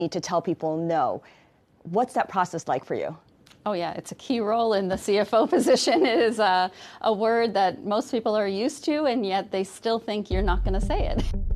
need to tell people no. What's that process like for you? Oh yeah, it's a key role in the CFO position. It is a word that most people are used to, and yet they still think you're not going to say it.